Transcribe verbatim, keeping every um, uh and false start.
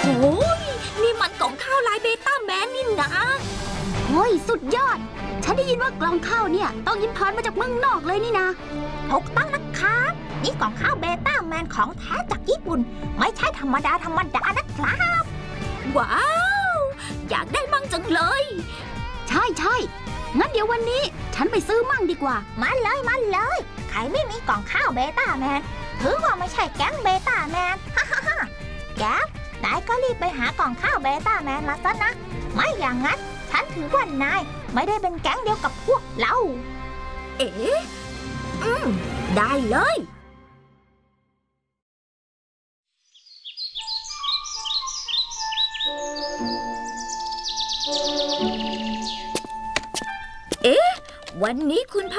ยนี่มันกล่องข้าวลายเบต้าแมนนี่นะโอ้ยสุดยอดฉันได้ยินว่ากล่องข้าวเนี่ยต้องอิมพอร์ตมาจากเมืองนอกเลยนี่นะถูกต้องนะครับนี่กล่องข้าวเบต้าแมนของแท้จากญี่ปุ่นไม่ใช่ธรรมดาธรรมดานะครับว้าวอยากได้มั่งจังเลยใช่ใช่งั้นเดี๋ยววันนี้ฉันไปซื้อมั่งดีกว่ามาเลยมาเลยใครไม่มีกล่องข้าวเบต้าแมนถือว่าไม่ใช่แก๊งเบต้าแมนฮ่าฮ่าฮ่าแก๊งนายก็รีบไปหากล่องข้าวเบต้าแมนมาซะนะไม่อย่างนั้นฉันถือว่านายไม่ได้เป็นแก๊งเดียวกับพวกเราเอ๋อืมได้เลยเอ๊ะวันนี้คุณ